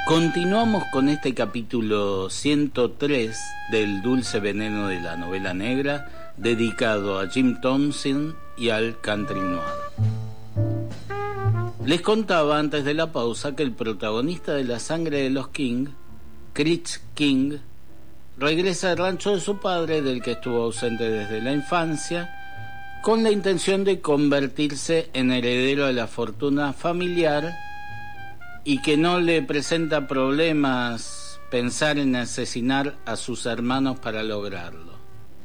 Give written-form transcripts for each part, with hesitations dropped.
Continuamos con este capítulo 103 del Dulce Veneno de la Novela Negra, dedicado a Jim Thompson y al country noir. Les contaba antes de la pausa que el protagonista de La Sangre de los King, Chris King, regresa al rancho de su padre, del que estuvo ausente desde la infancia, con la intención de convertirse en heredero de la fortuna familiar y que no le presenta problemas pensar en asesinar a sus hermanos para lograrlo.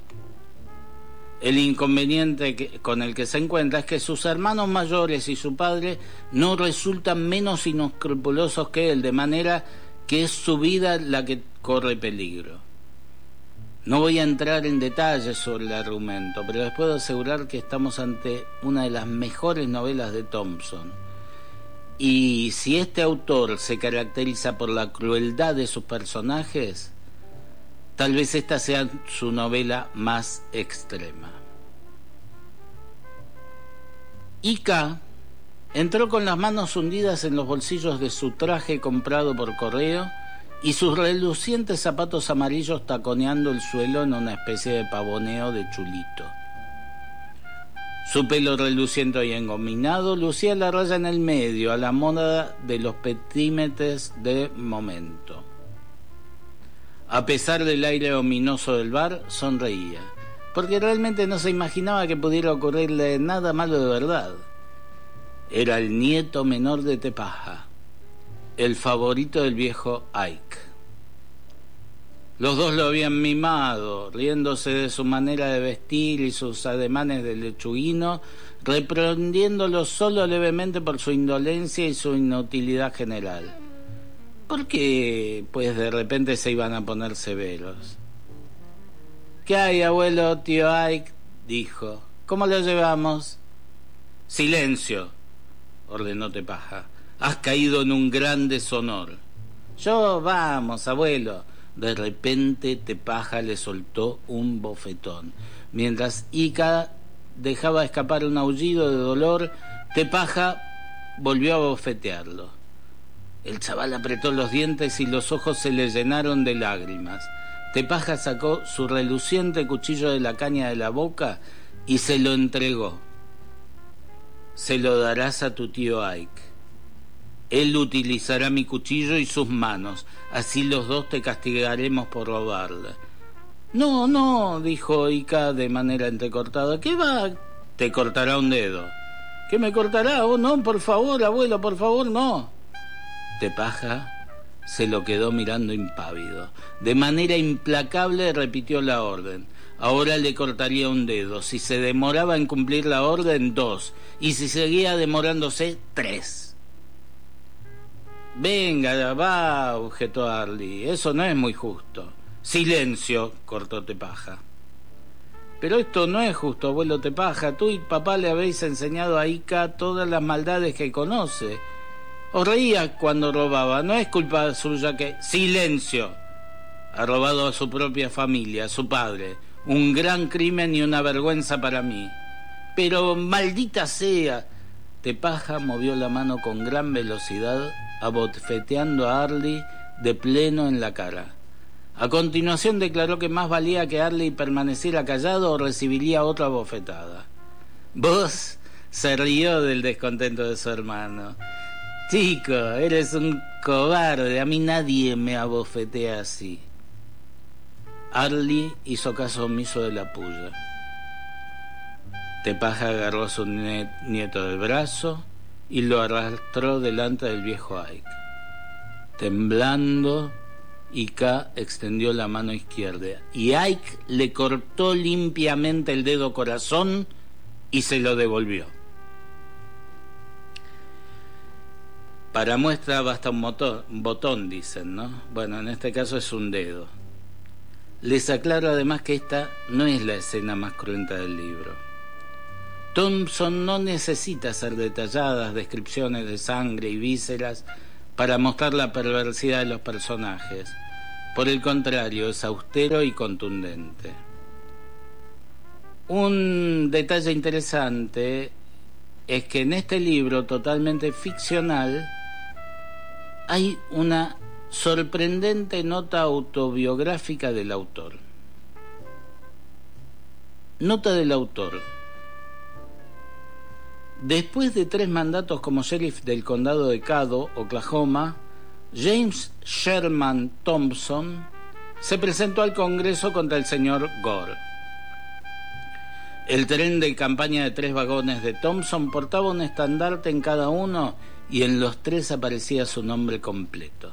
El inconveniente con el que se encuentra es que sus hermanos mayores y su padre no resultan menos inescrupulosos que él, de manera que es su vida la que corre peligro. No voy a entrar en detalles sobre el argumento, pero les puedo asegurar que estamos ante una de las mejores novelas de Thompson. Y si este autor se caracteriza por la crueldad de sus personajes, tal vez esta sea su novela más extrema. Ika entró con las manos hundidas en los bolsillos de su traje comprado por correo y sus relucientes zapatos amarillos taconeando el suelo en una especie de pavoneo de chulito. Su pelo reluciente y engominado lucía la raya en el medio, a la moda de los petímetes de momento. A pesar del aire ominoso del bar, sonreía, porque realmente no se imaginaba que pudiera ocurrirle nada malo de verdad. Era el nieto menor de Tepaja, el favorito del viejo Ike. Los dos lo habían mimado, riéndose de su manera de vestir y sus ademanes de lechuguino, reprendiéndolo solo levemente por su indolencia y su inutilidad general. ¿Por qué, pues, de repente se iban a poner severos? ¿Qué hay, abuelo, tío Ike?, dijo. ¿Cómo lo llevamos? Silencio, ordenó Tepaja. Has caído en un gran deshonor. Vamos, abuelo. De repente Tepaja le soltó un bofetón. Mientras Ika dejaba escapar un aullido de dolor, Tepaja volvió a bofetearlo. El chaval apretó los dientes y los ojos se le llenaron de lágrimas. Tepaja sacó su reluciente cuchillo de la caña de la boca y se lo entregó. Se lo darás a tu tío Ike. Él utilizará mi cuchillo y sus manos. Así los dos te castigaremos por robarle. No, dijo Ika de manera entrecortada. ¿Qué va? Te cortará un dedo. ¿Qué me cortará? Oh, no, por favor, abuelo, por favor, no. Tepaja se lo quedó mirando impávido. De manera implacable repitió la orden. Ahora le cortaría un dedo. Si se demoraba en cumplir la orden, 2. Y si seguía demorándose, 3. Venga, va, objetó Arlie. Eso no es muy justo. Silencio, cortó Tepaja. Pero esto no es justo, abuelo Tepaja. Tú y papá le habéis enseñado a Ika todas las maldades que conoce. Os reía cuando robaba. No es culpa suya que... Silencio. Ha robado a su propia familia, a su padre. Un gran crimen y una vergüenza para mí. Pero maldita sea. Tepaja movió la mano con gran velocidad, abofeteando a Arlie de pleno en la cara. A continuación declaró que más valía que Arlie permaneciera callado o recibiría otra bofetada. Vos, se rió del descontento de su hermano. Chico, eres un cobarde, a mí nadie me abofetea así. Arlie hizo caso omiso de la puya. Tepaja agarró a su nieto del brazo y lo arrastró delante del viejo Ike. Temblando, Ika extendió la mano izquierda y Ike le cortó limpiamente el dedo corazón y se lo devolvió. Para muestra basta un botón, dicen, ¿no? Bueno, en este caso es un dedo. Les aclaro además que esta no es la escena más cruenta del libro. Thompson no necesita hacer detalladas descripciones de sangre y vísceras para mostrar la perversidad de los personajes. Por el contrario, es austero y contundente. Un detalle interesante es que en este libro totalmente ficcional hay una Sorprendente nota autobiográfica del autor. Nota del autor. Después de 3 mandatos como sheriff del condado de Caddo, Oklahoma, James Sherman Thompson se presentó al Congreso contra el señor Gore. El tren de campaña de 3 vagones de Thompson portaba un estandarte en cada uno y en los 3 aparecía su nombre completo.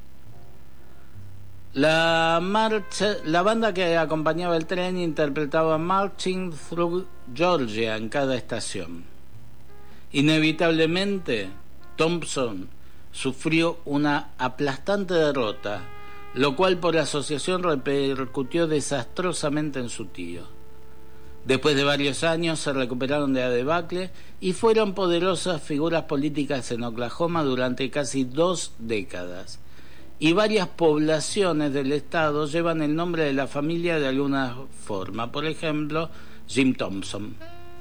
La banda que acompañaba el tren interpretaba Marching Through Georgia en cada estación. Inevitablemente, Thompson sufrió una aplastante derrota, lo cual por asociación repercutió desastrosamente en su tío. Después de varios años se recuperaron de la debacle y fueron poderosas figuras políticas en Oklahoma durante casi 2 décadas. Y varias poblaciones del estado llevan el nombre de la familia de alguna forma, por ejemplo, Jim Thompson.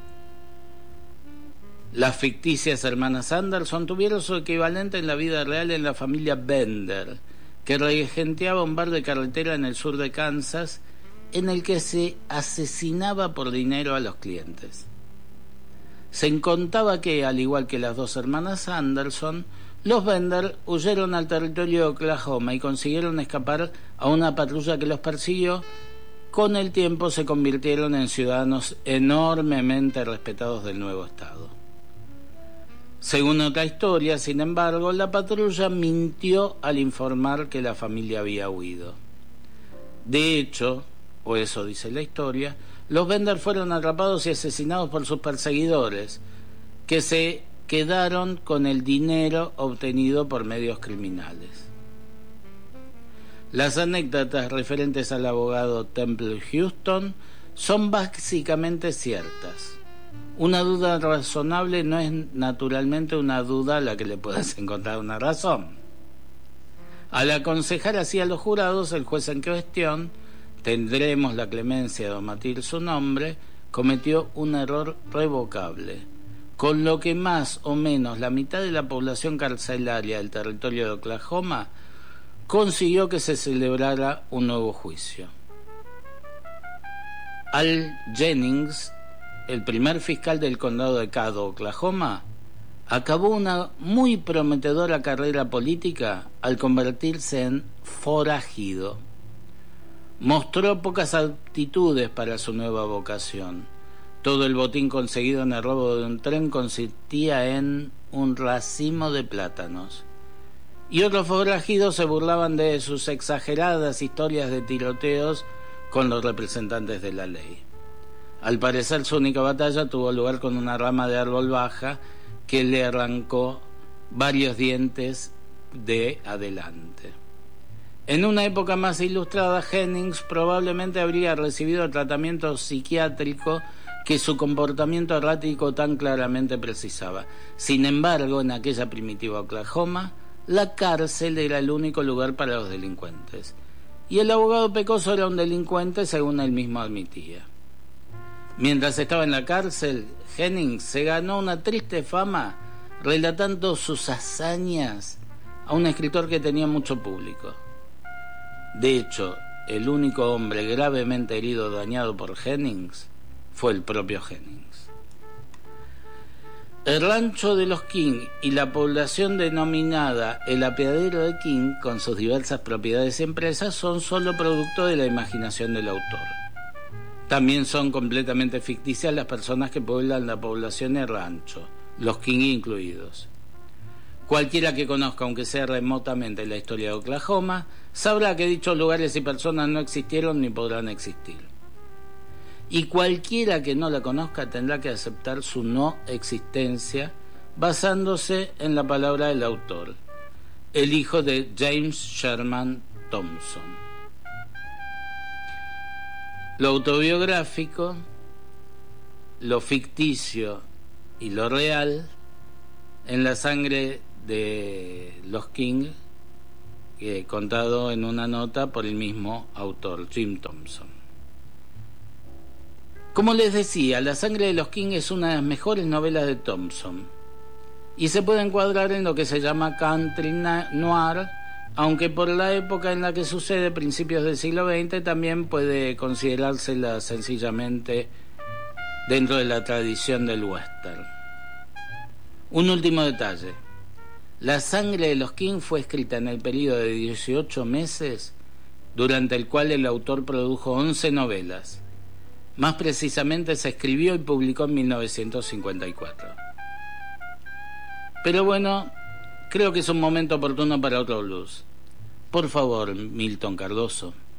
Las ficticias hermanas Anderson tuvieron su equivalente en la vida real en la familia Bender, que regenteaba un bar de carretera en el sur de Kansas, en el que se asesinaba por dinero a los clientes. Se contaba que, al igual que las 2 hermanas Anderson, los Bender huyeron al territorio de Oklahoma y consiguieron escapar a una patrulla que los persiguió. Con el tiempo se convirtieron en ciudadanos enormemente respetados del nuevo estado. Según otra historia, sin embargo, la patrulla mintió al informar que la familia había huido. De hecho, o eso dice la historia, los Bender fueron atrapados y asesinados por sus perseguidores, que se quedaron con el dinero obtenido por medios criminales. Las anécdotas referentes al abogado Temple Houston son básicamente ciertas. Una duda razonable no es naturalmente una duda a la que le puedes encontrar una razón. Al aconsejar así a los jurados, el juez en cuestión, tendremos la clemencia de omitir su nombre, cometió un error revocable, con lo que más o menos la mitad de la población carcelaria del territorio de Oklahoma consiguió que se celebrara un nuevo juicio. Al Jennings, el primer fiscal del condado de Caddo, Oklahoma, acabó una muy prometedora carrera política al convertirse en forajido. Mostró pocas aptitudes para su nueva vocación. Todo el botín conseguido en el robo de un tren consistía en un racimo de plátanos. Y otros forajidos se burlaban de sus exageradas historias de tiroteos con los representantes de la ley. Al parecer, su única batalla tuvo lugar con una rama de árbol baja que le arrancó varios dientes de adelante. En una época más ilustrada, Jennings probablemente habría recibido el tratamiento psiquiátrico que su comportamiento errático tan claramente precisaba. Sin embargo, en aquella primitiva Oklahoma, la cárcel era el único lugar para los delincuentes. Y el abogado pecoso era un delincuente, según él mismo admitía. Mientras estaba en la cárcel, Jennings se ganó una triste fama relatando sus hazañas a un escritor que tenía mucho público. De hecho, el único hombre gravemente herido o dañado por Jennings fue el propio Jennings. El rancho de los King y la población denominada el apeadero de King, con sus diversas propiedades y empresas, son solo producto de la imaginación del autor. También son completamente ficticias las personas que pueblan la población y el rancho, los King incluidos. Cualquiera que conozca, aunque sea remotamente, la historia de Oklahoma, sabrá que dichos lugares y personas no existieron ni podrán existir. Y cualquiera que no la conozca tendrá que aceptar su no existencia basándose en la palabra del autor, el hijo de James Sherman Thompson. Lo autobiográfico, lo ficticio y lo real en la sangre de los King, contado en una nota por el mismo autor, Jim Thompson. Como les decía, La sangre de los King es una de las mejores novelas de Thompson y se puede encuadrar en lo que se llama country noir, aunque por la época en la que sucede, principios del siglo XX, también puede considerársela sencillamente dentro de la tradición del western. Un último detalle. La sangre de los King fue escrita en el periodo de 18 meses, durante el cual el autor produjo 11 novelas. Más precisamente, se escribió y publicó en 1954. Pero bueno, creo que es un momento oportuno para otro blues. Por favor, Milton Cardoso.